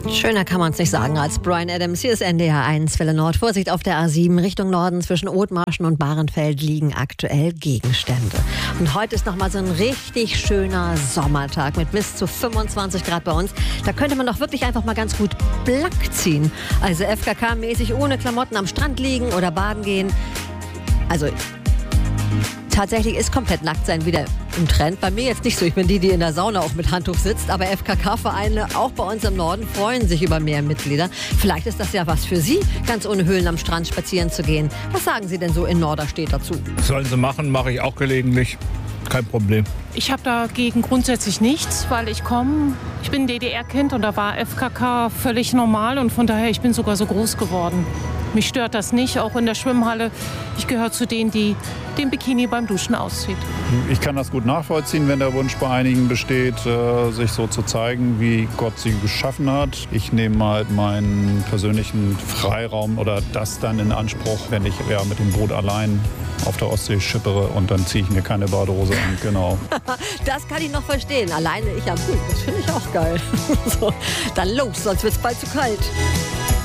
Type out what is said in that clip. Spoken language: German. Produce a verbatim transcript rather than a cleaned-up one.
Schöner kann man es nicht sagen als Bryan Adams. Hier ist N D R eins Welle Nord. Vorsicht, auf der A sieben Richtung Norden zwischen Othmarschen und Bahrenfeld liegen aktuell Gegenstände. Und heute ist nochmal so ein richtig schöner Sommertag mit bis zu fünfundzwanzig Grad bei uns. Da könnte man doch wirklich einfach mal ganz gut blank ziehen. Also F K K-mäßig ohne Klamotten am Strand liegen oder baden gehen. Also tatsächlich ist komplett nackt sein wieder im Trend. Bei mir jetzt nicht so. Ich bin die, die in der Sauna auch mit Handtuch sitzt. Aber F K K-Vereine, auch bei uns im Norden, freuen sich über mehr Mitglieder. Vielleicht ist das ja was für Sie, ganz ohne Höhlen am Strand spazieren zu gehen. Was sagen Sie denn so in Norderstedt dazu? Sollen sie machen, mache ich auch gelegentlich. Kein Problem. Ich habe dagegen grundsätzlich nichts, weil ich komme, ich bin D D R-Kind und da war F K K völlig normal und von daher, ich bin sogar so groß geworden. Mich stört das nicht, auch in der Schwimmhalle. Ich gehöre zu denen, die den Bikini beim Duschen auszieht. Ich kann das gut nachvollziehen, wenn der Wunsch bei einigen besteht, sich so zu zeigen, wie Gott sie geschaffen hat. Ich nehme halt meinen persönlichen Freiraum oder das dann in Anspruch, wenn ich ja, mit dem Boot allein auf der Ostsee schippere und dann ziehe ich mir keine Badehose an. Genau. Das kann ich noch verstehen. Alleine ich am Pool, das finde ich auch geil. So, dann los, sonst wird es bald zu kalt.